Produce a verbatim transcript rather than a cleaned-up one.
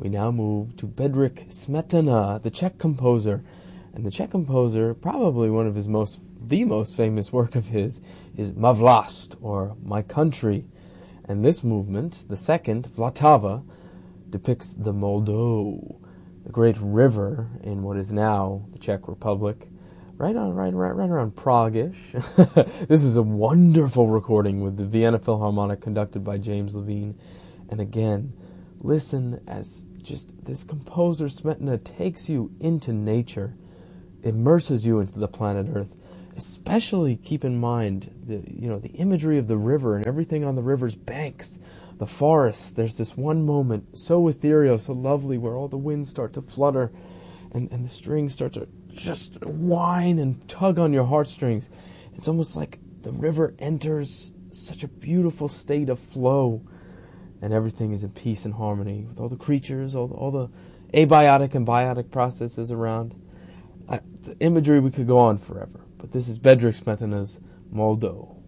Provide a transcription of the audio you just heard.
we now move to Bedřich Smetana, the Czech composer. And the Czech composer, probably one of his most, the most famous work of his, is Má vlast, or My Country. And this movement, the second, Vltava, depicts the Moldau, the great river in what is now the Czech Republic, right on, right, right, right around Prague-ish. This is a wonderful recording with the Vienna Philharmonic conducted by James Levine. And again, listen as just this composer Smetana takes you into nature, immerses you into the planet Earth. Especially keep in mind the you know the imagery of the river and everything on the river's banks, the forests. There's this one moment so ethereal, so lovely, where all the winds start to flutter, and, and the strings start to just whine and tug on your heartstrings. It's almost like the river enters such a beautiful state of flow, and everything is in peace and harmony with all the creatures, all the, all the abiotic and biotic processes around. I, the imagery, we could go on forever, but this is Bedřich Smetana's Moldau.